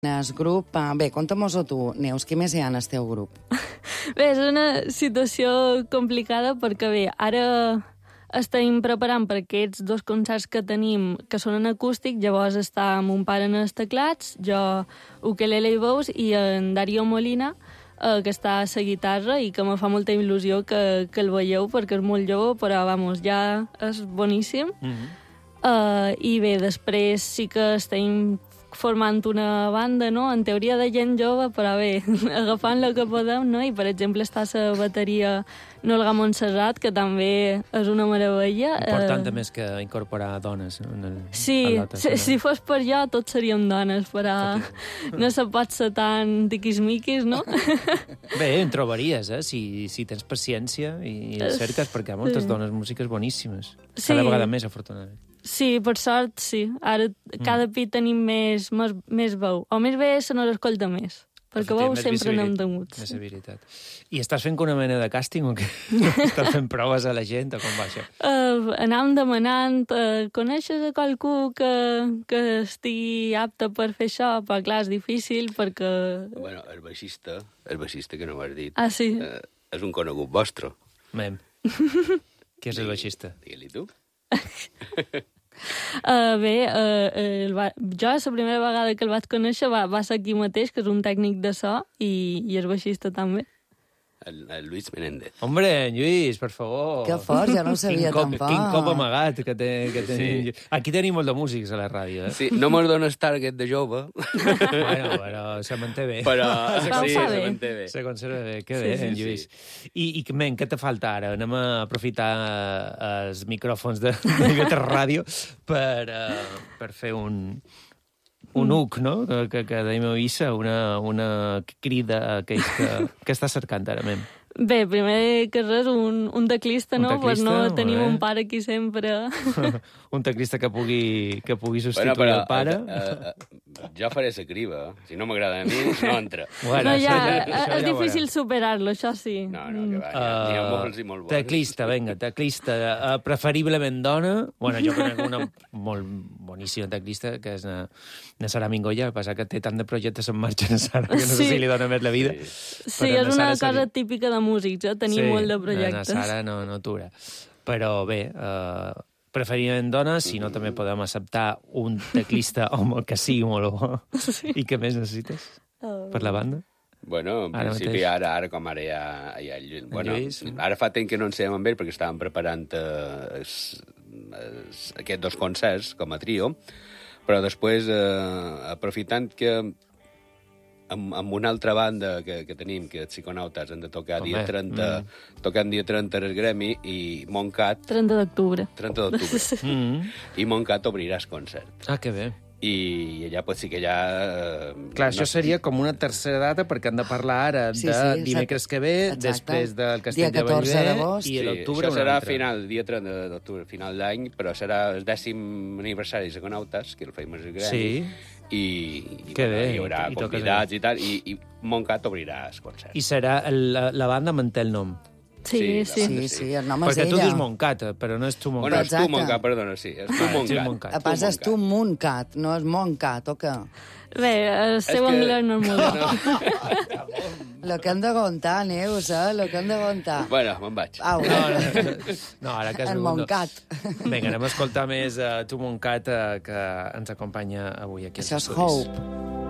El grup... Bé, conta-mos-ho tu, Neus, qui més hi ha en el teu grup? Bé, és una situació complicada perquè, bé, ara estem preparant per aquests 2 concerts que tenim, que són en acústic, llavors està mon pare en els teclats, jo ukelele i veus, i en Darío Molina, que està a la guitarra i que me fa molta il·lusió que el veieu perquè és molt jove, però, vamos, ja és boníssim. I bé, després sí que estem formant una banda, no? En teoria de gent jove, però bé, agafant el que podem, no? I, per exemple, està la bateria Nolga Montserrat, que també és una meravella. Important també és que incorporar dones en el... Sí, si fos per jo, tots seríem dones, però no se pot ser tan tiquismiquis, no? Bé, en trobaries, si tens paciència i cerques, perquè hi ha moltes dones músiques boníssimes. Cada vegada més, afortunadament. Sí, per sort, sí. Ara cada pit tenim més veu. O més bé se nos escolta més. Perquè veu sempre anem demuts. Més habilitat. I estàs fent una mena de càsting o què? Estàs fent proves a la gent o com va això? Anam demanant, coneixes a qualcú que estigui apte per fer això? Però clar, és difícil perquè... Bueno, el baixista que no m'has dit, sí. És un conegut vostre. Mem. Qui és el baixista? Digue-li tu. Bé, jo la primera vegada que el vaig conèixer va ser aquí mateix, que és un tècnic de so, i és baixista també. El Luis Menéndez. Hombre, Lluís, per favor. Que fort, ja no ho sabia tampoc. Quin cop amagat que tenim. Sí. Aquí tenim molt de músics a la ràdio, eh? Sí, no me'l dones target de jove. Bueno, però se manté bé. Però sí, se manté bé. Se conserva bé, que bé, Lluís. I què te falta ara? Anem a aprofitar els micròfons de Gates Ràdio per fer un UC, no? Que dèiem a Issa, una crida a aquells que està cercant ara, mem. Bé, primer que res, un teclista, no? Pues no tenim un pare aquí sempre. Un teclista que pugui substituir el pare. Jo faré la criba. Si no m'agrada a mi, no entra. Bueno, és difícil superar-lo, això sí. No, que va, n'hi ha molts i molt bons. Teclista, preferiblement dona. Bueno, jo conec una molt boníssima teclista, que és na Sara Mingoya, el que passa que té tant de projectes en marxa na Sara, que no sé si li dona més la vida. Sí, és una cosa típica de músics, tenim molt de projectes. Sí, na Sara no atura. Però bé, preferiblement dones, si no també podem acceptar un teclista home que sigui molt bo. Sí. I què més necessites per la banda? Bueno, en principi, ara com ara ja bueno, ara fa temps que no ens sabem amb ell perquè estàvem preparant aquests 2 concerts com a trio, però després, aprofitant que amb una altra banda que tenim, que els psiconautes han de tocar dia 30, tocant dia 30 al Gremi, i Montcat... 30 d'octubre. 30 d'octubre. I Montcat obrirà el concert. Ah, que bé. I allà pot ser que ja... Clar, això seria com una tercera data, perquè han de parlar ara de dimecres que ve, després del Castell de Bellver, i a l'octubre això una serà altra. dia 30 d'octubre, final d'any, però serà el 10è aniversari de Psiconautas, que el feim al Gremi. Sí. I hi haurà convidats i tal, i Montcat obrirà el concert. I serà... La banda manté el nom. Sí, el nom és perquè ella. tu dius Montcat, però no és tu Montcat. Bueno, és tu Montcat, perdona, sí. És tu Montcat. A pas, és tu Montcat, no és Montcat, o què? Bé, el seu anglès no és molt bo. Lo que hem de contar, Neus, lo que hem de contar. Bueno, me'n vaig. Au, no, ara que has el Montcat. Vinga, anem a escoltar més tu Montcat, que ens acompanya avui aquí. Això és Hope.